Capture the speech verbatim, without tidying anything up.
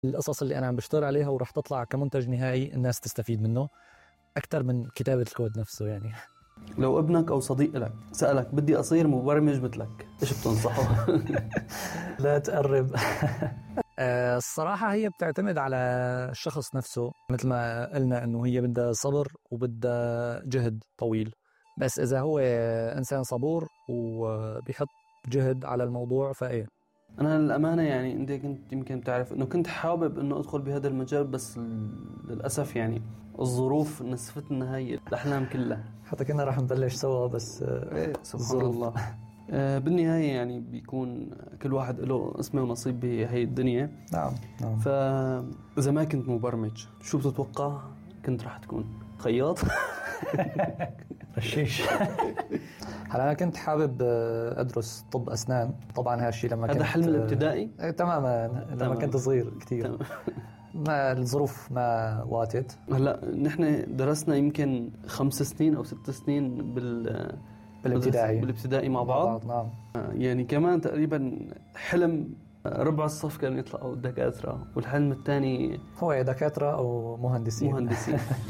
القصص اللي أنا عم بشتغل عليها ورح تطلع كمنتج نهائي الناس تستفيد منه أكتر من كتابة الكود نفسه. يعني لو ابنك أو صديق لك سألك بدي أصير مبرمج مثلك، إيش بتنصحه؟ لا تقرب. الصراحة هي بتعتمد على الشخص نفسه، مثل ما قلنا أنه هي بدها صبر وبدها جهد طويل. بس إذا هو إنسان صبور وبيحط جهد على الموضوع فإيه. أنا للأمانة يعني أنت كنت يمكن تعرف أنه كنت حابب أنه أدخل بهذا المجال، بس للأسف يعني الظروف نسفتنا هاي الأحلام كلها. حتى كنا راح نبلش سوا بس إيه سبحان الله. آه بالنهاية يعني بيكون كل واحد له اسمه ونصيب بهاي الدنيا. نعم نعم. فإذا ما كنت مبرمج شو بتتوقع كنت راح تكون؟ خياط؟ رشيش. هلا أنا كنت حابب أدرس طب أسنان طبعا. هالشي لما كنت هذا حلم الابتدائي؟ تماما لما تمام. كنت صغير كتير تمام. ما الظروف ما واتت. هلا نحن درسنا يمكن خمس سنين أو ست سنين بال بالابتدائي بالابتدائي مع بعض. نعم. يعني كمان تقريبا حلم ربع الصف كانوا يطلعوا دكاترة، والحلم الثاني هو دكاترة أو مهندسين. مهندسين.